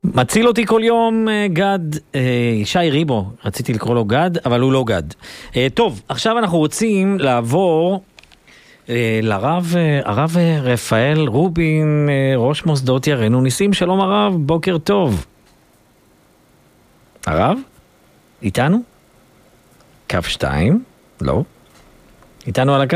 מציל אותי כל יום גד, שי ריבו, רציתי לקרוא לו גד, אבל הוא לא גד. טוב, עכשיו אנחנו רוצים לעבור הרב רפאל רובין, ראש מוסדות ירנו ניסים. שלום הרב, בוקר טוב. הרב? איתנו? קו 2? לא. איתנו על הקו?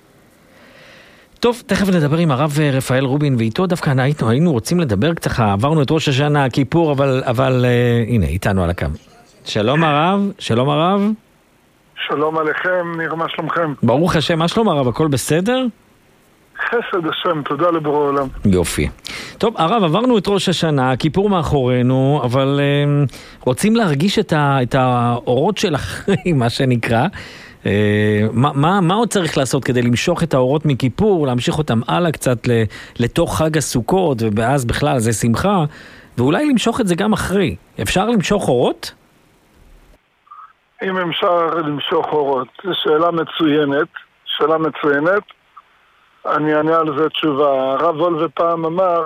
טוב, תכף נדבר עם הרב רפאל רובין, ואיתו דווקא היינו רוצים לדבר קצת, עברנו את ראש השנה, כיפור, אבל הנה, איתנו על הקו. שלום הרב, שלום הרב. שלום עליכם, נראה מה שלומכם. ברוך השם, מה שלום הרב, הכל בסדר? חסד השם, תודה לבורא עולם. יופי. טוב, הרב, עברנו את ראש השנה, כיפור מאחורינו, אבל רוצים להרגיש את האורות של אחרי, מה שנקרא. מה עוד צריך לעשות כדי למשוך את האורות מכיפור, להמשיך אותם הלאה קצת לתוך חג הסוכות, ואז בכלל זה שמחה, ואולי למשוך את זה גם אחרי. אפשר למשוך אורות? אם אפשר למשוך אורות, זו שאלה מצוינת. אני אענה על זה תשובה. הרב וולבה פעם אמר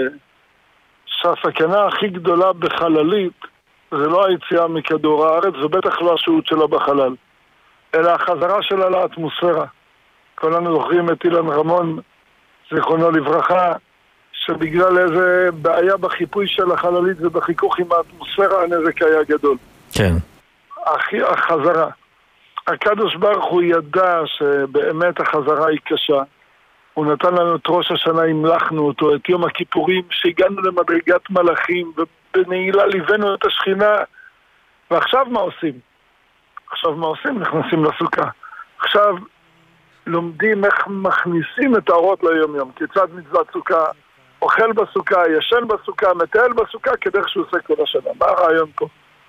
שהסכנה הכי גדולה בחללית זה לא היציאה מכדור הארץ, ובטח לא השהות שלה בחלל, אלא החזרה שלה לאטמוספירה. כולנו זוכרים את אילן רמון, זיכרונו לברכה, שבגלל איזה בעיה בחיפוי של החללית ובחיכוך עם האטמוספירה, הנזק היה גדול. כן. החזרה. הקדוש ברוך הוא ידע שבאמת החזרה היא קשה. הוא נתן לנו את ראש השנה, המלכנו אותו, את יום הכיפורים, שהגענו למדרגת מלאכים, ובנעילה ליווינו את השכינה. ועכשיו מה עושים? נכנסים לסוכה. עכשיו לומדים איך מכניסים את האורות ליום יום. כיצד מצוות סוכה, אוכל בסוכה, ישן בסוכה, מטייל בסוכה, כדרך שהוא עושה כל השנה. מה הרעיון פה?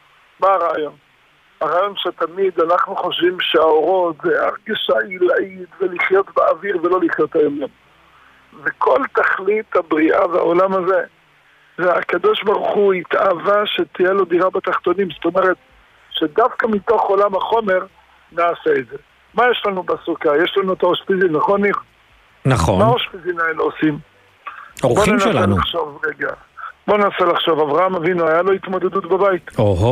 הרעיון שתמיד אנחנו חושבים שהאורות זה הרגשה עילאית ולחיות באוויר ולא לחיות היום יום. וכל תכלית הבריאה והעולם הזה, והקדוש ברוך הוא התאהבה שתהיה לו דירה בתחתונים. זאת אומרת, שדווקא מתוך עולם החומר נעשה את זה. מה יש לנו בסוכה? יש לנו את האושפיזין, נכון ניר? נכון. מה האושפיזין האלה עושים? אורחים שלנו. בוא ננסה לחשוב, אברהם אבינו, היה לו התמודדות בבית.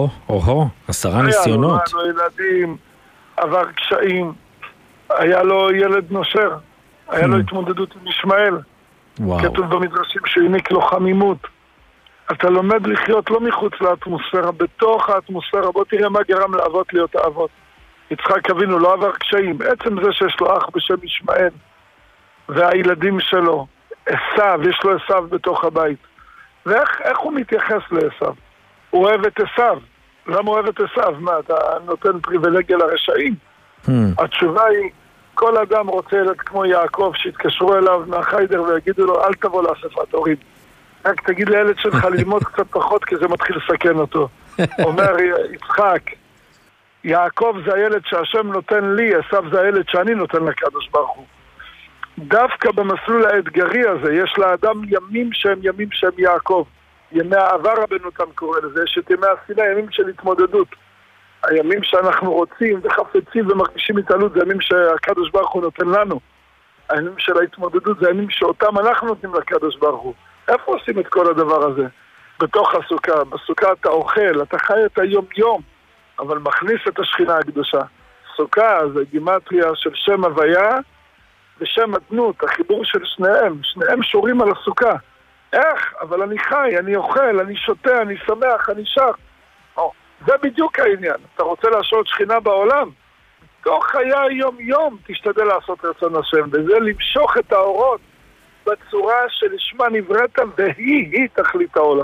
10 ניסיונות. היה לו ילדים, עבר קשיים, היה לו ילד נושר, היה לו התמודדות עם ישמעאל. כתוב במדרשים שהעניק לו חמימות. אתה לומד לחיות לא מחוץ לאטמוספירה, בתוך האטמוספירה. בוא תראה מה גרם לאבות להיות האבות. יצחק אבינו לא עבר קשיים. עצם זה שיש לו אח בשם ישמעאל, והילדים שלו, עשיו, יש לו עשיו בתוך הבית. ואיך הוא מתייחס לעשיו? הוא אוהב את עשיו. למה הוא אוהב את עשיו? מה, אתה נותן פריבילגיה לרשעים? התשובה היא, כל אדם רוצה ילד כמו יעקב, שיתקשרו אליו מהחיידר ויגידו לו, אל תבוא לאספת הורים. רק תגיד לילד שלך ללמוד קצת פחות, כי זה מתחיל לסכן אותו. אומר יצחק, יעקב זה הילד שהשם נותן לי, עשיו זה הילד שאני נותן לקדוש ברוך הוא. דווקא במסלול האתגרי הזה, יש לאדם ימים שהם יעקב. ימי העבר רבנו תם קורא לזה, יש את ימי הסיני, ימים של התמודדות. הימים שאנחנו רוצים וחפצים ומרגישים התעלות, זה ימים שהקדוש ברוך הוא נותן לנו. הימים של ההתמודדות זה ימים שאותם אנחנו נותנים לקדוש ברוך הוא. איפה עושים את כל הדבר הזה? בתוך הסוכה. בסוכה אתה אוכל, אתה חי את היום יום, אבל מכניס את השכינה הקדושה. סוכה זה גימטריה של שם הוויה ושם אדנות, החיבור של שניהם שורים על הסוכה. איך? אבל אני חי, אני אוכל, אני שותה, אני שמח, אני שר. זה בדיוק העניין. אתה רוצה לעשות שכינה בעולם? תוך חיי יום תשתדל לעשות רצון השם, וזה למשוך את האורות בצורה שלשמה נבראת, והיא תכלית העולם.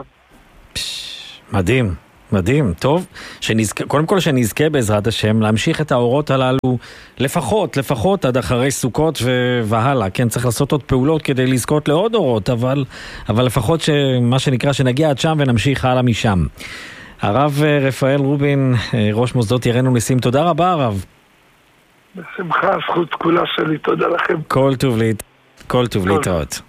מדהים. מדהים, טוב, קודם כל שנזכה בעזרת השם להמשיך את האורות הללו לפחות עד אחרי סוכות והלאה, כן, צריך לעשות עוד פעולות כדי לזכות לעוד אורות, אבל לפחות מה שנקרא שנגיע עד שם ונמשיך הלאה משם. הרב רפאל רובין, ראש מוסדות ירנו ניסים, תודה רבה הרב. בשמחה, זכות כולה שלי, תודה לכם. כל טוב להתראות.